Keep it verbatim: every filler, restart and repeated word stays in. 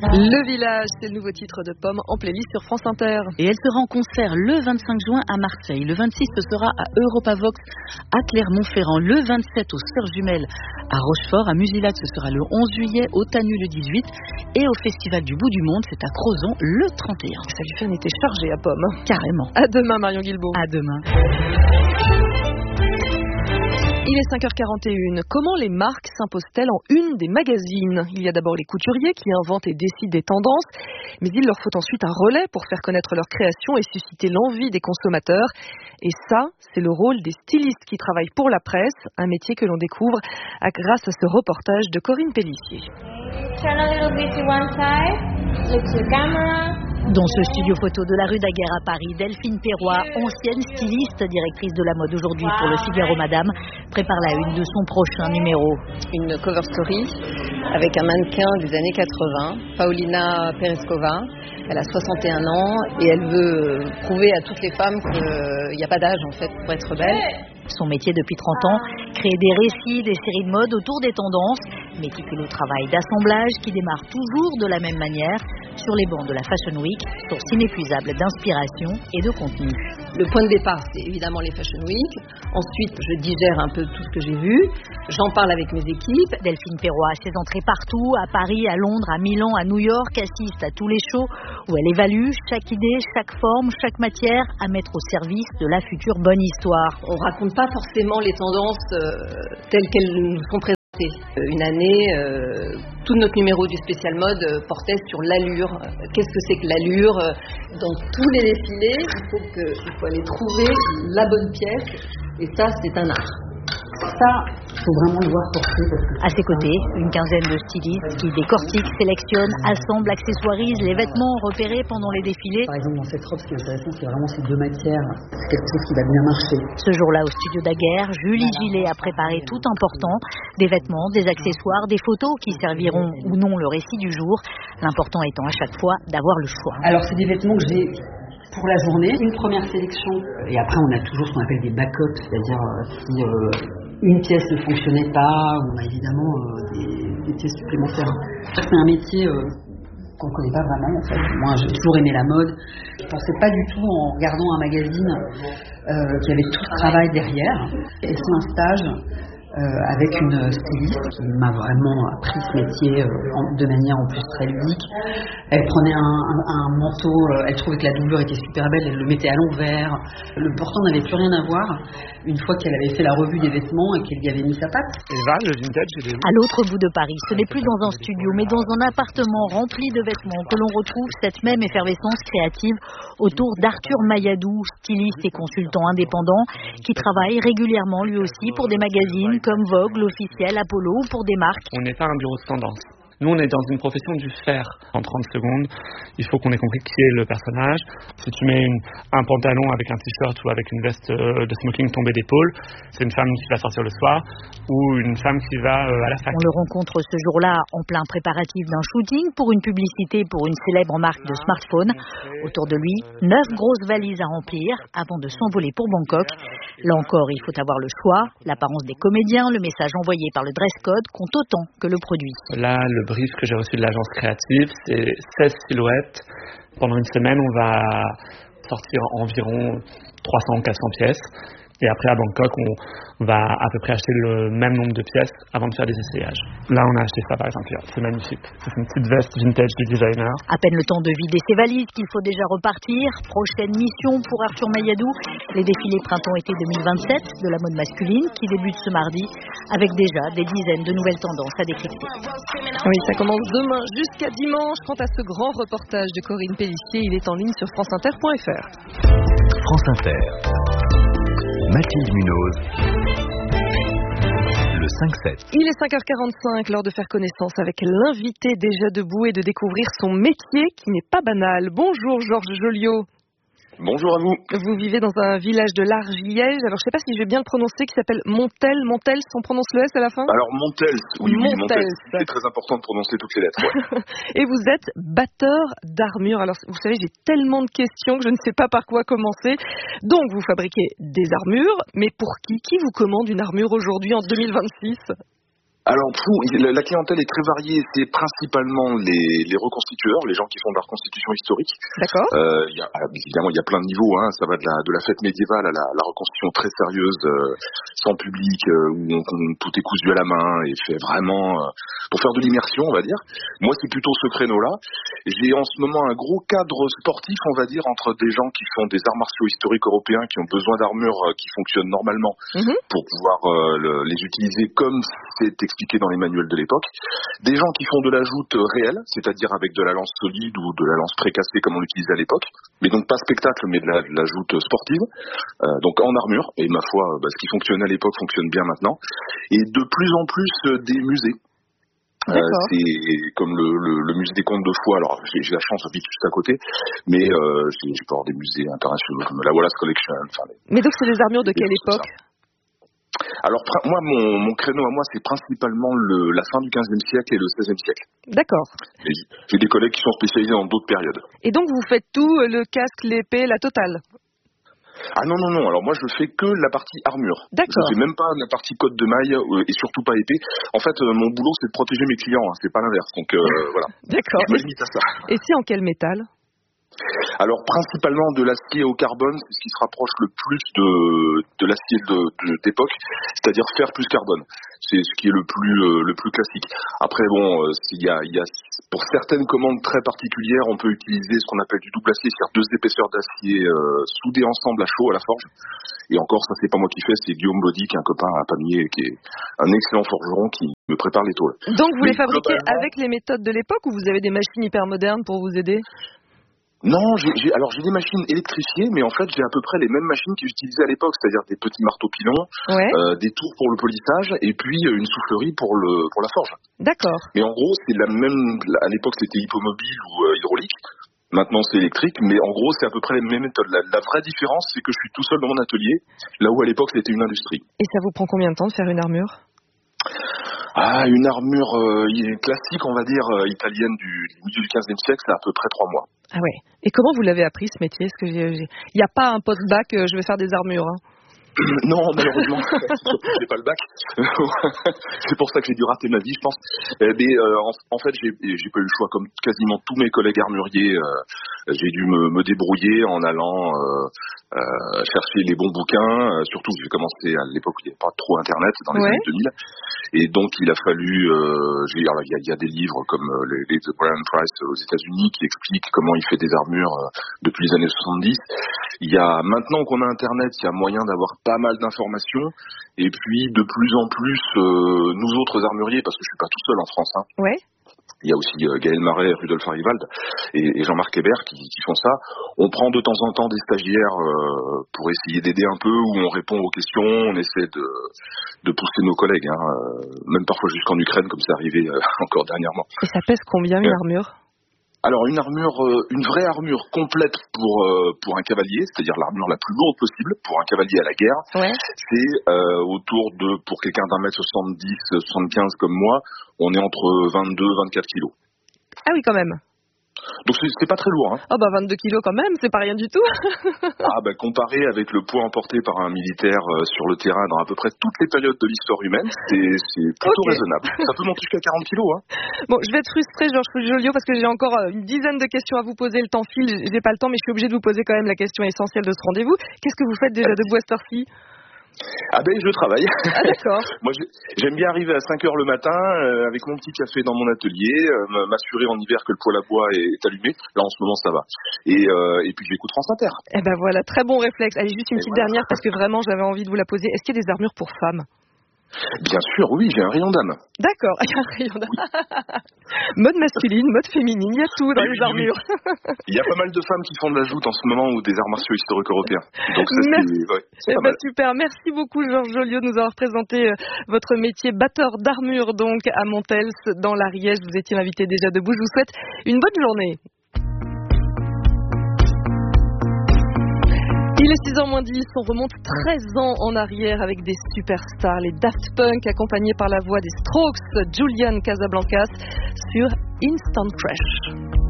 Le village, c'est le nouveau titre de Pomme en playlist sur France Inter. Et elle sera en concert le vingt-cinq juin à Marseille. Le vingt-six, ce sera à Europavox à Clermont-Ferrand. Le vingt-sept, aux Sœurs Jumelles à Rochefort. À Musilac, ce sera le onze juillet. Au Tanu, le dix-huit. Et au Festival du Bout du Monde, c'est à Crozon, le trente et un. Ça lui fait un été chargé à Pomme. Carrément. À demain, Marion Guilbault. À demain. Il est cinq heures quarante et une. Comment les marques s'imposent-elles en une des magazines ? Il y a d'abord les couturiers qui inventent et décident des tendances, mais il leur faut ensuite un relais pour faire connaître leur création et susciter l'envie des consommateurs. Et ça, c'est le rôle des stylistes qui travaillent pour la presse, un métier que l'on découvre grâce à ce reportage de Corinne Pellissier. Turn a little bit to one side, look to the camera. Dans ce studio photo de la rue Daguerre à Paris, Delphine Perroy, ancienne styliste, directrice de la mode aujourd'hui pour le Figaro Madame, prépare la une de son prochain numéro. Une cover story avec un mannequin des années quatre-vingts, Paulina Pereskova. Elle a soixante et un ans et elle veut prouver à toutes les femmes qu'il n'y a pas d'âge en fait pour être belle. Son métier depuis trente ans, créer des récits, des séries de mode autour des tendances, méticuleux travail d'assemblage qui démarre toujours de la même manière sur les bancs de la Fashion Week, source inépuisable d'inspiration et de contenu. Le point de départ, c'est évidemment les Fashion Week. Ensuite, je digère un peu tout ce que j'ai vu. J'en parle avec mes équipes. Delphine Perroy a ses entrées partout, à Paris, à Londres, à Milan, à New York, assiste à tous les shows où elle évalue chaque idée, chaque forme, chaque matière à mettre au service de la future bonne histoire. On raconte pas forcément les tendances euh, telles qu'elles nous sont présentées. Une année, euh, tout notre numéro du spécial mode euh, portait sur l'allure. Qu'est-ce que c'est que l'allure ? Dans tous les défilés, il faut, que, il faut aller trouver la bonne pièce, et ça, c'est un art. Ça, il faut vraiment le voir porter. Parce que à ses côtés, une quinzaine de stylistes qui décortiquent, sélectionnent, assemblent, accessoirisent les vêtements repérés pendant les défilés. Par exemple, dans cette robe, ce qui est intéressant, c'est vraiment ces deux matières. C'est quelque chose qui va bien marcher. Ce jour-là, au studio Daguerre, Julie Gillet a préparé tout important. Des vêtements, des accessoires, des photos qui serviront ou non le récit du jour. L'important étant à chaque fois d'avoir le choix. Alors, c'est des vêtements que j'ai pour la journée. Une première sélection. Et après, on a toujours ce qu'on appelle des backups. C'est-à-dire, euh, si... Euh, une pièce ne fonctionnait pas, on a évidemment euh, des, des pièces supplémentaires. C'est un métier euh, qu'on ne connaît pas vraiment en fait. Moi j'ai toujours aimé la mode. Je ne pensais pas du tout en regardant un magazine euh, qu'il y avait tout ce travail derrière. Et c'est un stage euh, avec une styliste qui m'a vraiment appris ce métier euh, en, de manière en plus très ludique. Elle prenait un, un, un manteau, euh, elle trouvait que la doublure était super belle, elle le mettait à l'envers. Le portant n'avait plus rien à voir une fois qu'elle avait fait la revue des vêtements et qu'elle y avait mis sa patte. Eva, le vintage, il est où ? À l'autre bout de Paris, ce n'est plus dans un studio, mais dans un appartement rempli de vêtements que l'on retrouve cette même effervescence créative autour d'Arthur Mayadou, styliste et consultant indépendant, qui travaille régulièrement lui aussi pour des magazines comme Vogue, l'Officiel, Apollo ou pour des marques. On n'est pas un bureau de tendance. Nous, on est dans une profession du faire. En trente secondes, il faut qu'on ait compris qui est le personnage. Si tu mets une, un pantalon avec un t-shirt ou avec une veste euh, de smoking tombée d'épaule, c'est une femme qui va sortir le soir ou une femme qui va euh, à la fac. On le rencontre ce jour-là en plein préparatif d'un shooting pour une publicité pour une célèbre marque de smartphone. Autour de lui, neuf grosses valises à remplir avant de s'envoler pour Bangkok. Là encore, il faut avoir le choix. L'apparence des comédiens, le message envoyé par le dress code compte autant que le produit. Là, le brief que j'ai reçu de l'agence créative, c'est seize silhouettes. Pendant une semaine, on va sortir environ trois cents à quatre cents pièces. Et après, à Bangkok, on va à peu près acheter le même nombre de pièces avant de faire des essayages. Là, on a acheté ça, par exemple. C'est magnifique. C'est une petite veste vintage du designer. À peine le temps de vider ses valises qu'il faut déjà repartir. Prochaine mission pour Arthur Mayadou. Les défilés printemps-été deux mille vingt-sept de la mode masculine qui débute ce mardi avec déjà des dizaines de nouvelles tendances à décrypter. Oui, ça commence demain jusqu'à dimanche. Quant à ce grand reportage de Corinne Pellissier, il est en ligne sur franceinter point f r. France Inter. Mathilde Munoz, le cinq sept. Il est cinq heures quarante-cinq, l'heure de faire connaissance avec l'invité déjà debout et de découvrir son métier qui n'est pas banal. Bonjour Georges Joliot. Bonjour à vous. Vous vivez dans un village de l'Argiège, alors je ne sais pas si je vais bien le prononcer, qui s'appelle Montel. Montel, on prononce le S à la fin ? Alors Montel, oui, oui, Montel. C'est très important de prononcer toutes les lettres. Ouais. Et vous êtes batteur d'armure. Alors vous savez, j'ai tellement de questions que je ne sais pas par quoi commencer. Donc vous fabriquez des armures, mais pour qui ? Qui vous commande une armure aujourd'hui en deux mille vingt-six ? Alors, fou, la clientèle est très variée. C'est principalement les, les reconstitueurs, les gens qui font de la reconstitution historique. D'accord. Euh, y a, évidemment, il y a plein de niveaux. Hein. Ça va de la, de la fête médiévale à la, la reconstitution très sérieuse, euh, sans public, euh, où on, on, tout est cousu à la main et fait vraiment euh, pour faire de l'immersion, on va dire. Moi, c'est plutôt ce créneau-là. J'ai en ce moment un gros cadre sportif, on va dire, entre des gens qui font des arts martiaux historiques européens, qui ont besoin d'armures euh, qui fonctionnent normalement mm-hmm. pour pouvoir euh, le, les utiliser comme c'est expliqué dans les manuels de l'époque, des gens qui font de la joute réelle, c'est-à-dire avec de la lance solide ou de la lance précassée comme on l'utilisait à l'époque, mais donc pas spectacle, mais de la, de la joute sportive, euh, donc en armure, et ma foi, bah, ce qui fonctionnait à l'époque fonctionne bien maintenant, et de plus en plus euh, des musées. Euh, c'est comme le, le, le musée des contes de Foix. Alors j'ai, j'ai la chance d'habiter juste à côté, mais euh, j'ai, j'ai pu avoir des musées internationaux comme la Wallace Collection. Enfin, les, mais donc c'est des armures de quelle époque? Alors moi, mon, mon créneau à moi, c'est principalement le, la fin du quinzième siècle et le seizième siècle. D'accord. Et j'ai des collègues qui sont spécialisés dans d'autres périodes. Et donc vous faites tout, le casque, l'épée, la totale? Ah non, non, non, alors moi je fais que la partie armure. D'accord. Je fais même pas la partie cotte de maille euh, et surtout pas épée. En fait, euh, mon boulot c'est de protéger mes clients, hein, c'est pas l'inverse, donc euh, voilà. D'accord. Je me limite à ça. Et c'est en quel métal? Alors principalement de l'acier au carbone, c'est ce qui se rapproche le plus de, de l'acier de, de, d'époque, c'est-à-dire fer plus carbone. C'est ce qui est le plus euh, le plus classique. Après bon, euh, s'il y a, il y a pour certaines commandes très particulières, on peut utiliser ce qu'on appelle du double acier, c'est-à-dire deux épaisseurs d'acier euh, soudées ensemble à chaud à la forge. Et encore, ça c'est pas moi qui fais, c'est Guillaume Baudy, qui est un copain à Pamiers, qui est un excellent forgeron qui me prépare les tôles. Donc vous Mais les fabriquez globalement... avec les méthodes de l'époque ou vous avez des machines hyper modernes pour vous aider? Non, j'ai, j'ai, alors j'ai des machines électrifiées, mais en fait j'ai à peu près les mêmes machines qu'ils utilisaient à l'époque, c'est-à-dire des petits marteaux pilons, ouais. euh, des tours pour le polissage et puis euh, une soufflerie pour le pour la forge. D'accord. Mais en gros c'est la même. À l'époque c'était hippomobile ou euh, hydraulique. Maintenant c'est électrique, mais en gros c'est à peu près les mêmes méthodes. La, la vraie différence c'est que je suis tout seul dans mon atelier, là où à l'époque c'était une industrie. Et ça vous prend combien de temps de faire une armure? Ah, une armure euh, classique, on va dire, euh, italienne du, du milieu du quinzième siècle, c'est à peu près trois mois. Ah ouais. Et comment vous l'avez appris ce métier? Est-ce que j'ai, j'ai... Il n'y a pas un post-bac, euh, je vais faire des armures, hein. Non, malheureusement, surtout que j'ai pas le bac. C'est pour ça que j'ai dû rater ma vie, je pense. Mais euh, en, en fait, j'ai, j'ai pas eu le choix, comme quasiment tous mes collègues armuriers. Euh, j'ai dû me, me débrouiller en allant euh, euh, chercher les bons bouquins. Euh, surtout, j'ai commencé à l'époque où il n'y avait pas trop Internet, dans les ouais. années deux mille. Et donc, il a fallu. Euh, j'ai, alors, il y a, il y a des livres comme euh, les, les The Brian Price aux États-Unis qui expliquent comment il fait des armures euh, depuis les années soixante-dix. Il y a maintenant qu'on a Internet, il y a moyen d'avoir pas mal d'informations, et puis de plus en plus euh, nous autres armuriers, parce que je suis pas tout seul en France, hein. Ouais. Il y a aussi euh, Gaël Marais, Rudolf Arivald et, et Jean-Marc Hébert qui, qui font ça. On prend de temps en temps des stagiaires euh, pour essayer d'aider un peu, où on répond aux questions, on essaie de, de pousser nos collègues, hein, euh, même parfois jusqu'en Ukraine, comme c'est arrivé euh, encore dernièrement. Et ça pèse combien une euh, armure? Alors une armure, euh, une vraie armure complète pour euh, pour un cavalier, c'est-à-dire l'armure la plus lourde possible pour un cavalier à la guerre, ouais. c'est euh, autour de, pour quelqu'un d'un mètre soixante-dix, soixante-quinze comme moi, on est entre vingt-deux, vingt-quatre kilos. Ah oui, quand même. Donc c'est, c'est pas très lourd, hein. Oh bah vingt-deux kilos quand même, c'est pas rien du tout. Ah bah comparé avec le poids emporté par un militaire euh, sur le terrain dans à peu près toutes les périodes de l'histoire humaine, c'est, c'est plutôt okay. raisonnable. Ça peut monter jusqu'à quarante kilos, hein. Bon, je vais être frustrée, Georges Joliot, parce que j'ai encore une dizaine de questions à vous poser. Le temps file, j'ai pas le temps, mais je suis obligée de vous poser quand même la question essentielle de ce rendez-vous. Qu'est-ce que vous faites déjà debout à cette heure-ci? Ah ben je travaille. Ah d'accord. Moi j'aime bien arriver à cinq heures le matin euh, avec mon petit café dans mon atelier, euh, m'assurer en hiver que le poêle à bois est allumé. Là en ce moment ça va. Et, euh, et puis j'écoute France Inter. Eh ben voilà, très bon réflexe. Allez, juste une et petite voilà. dernière parce que vraiment j'avais envie de vous la poser. Est-ce qu'il y a des armures pour femmes? Bien sûr, oui, j'ai un rayon d'âme. D'accord, il y a un rayon d'âme. Oui. Mode masculine, mode féminine, il y a tout dans oui, les oui, armures. Oui. Il y a pas mal de femmes qui font de la joute en ce moment ou des arts martiaux historiques européens. Donc ça, merci. c'est, ouais, c'est eh pas ben, mal. Super, merci beaucoup Georges Joliot de nous avoir présenté euh, votre métier batteur d'armure donc à Montels dans l'Ariège. Vous étiez invité déjà debout. Je vous souhaite une bonne journée. Il est six heures moins dix, on remonte treize ans en arrière avec des superstars, les Daft Punk accompagnés par la voix des Strokes, Julian Casablancas sur Instant Fresh.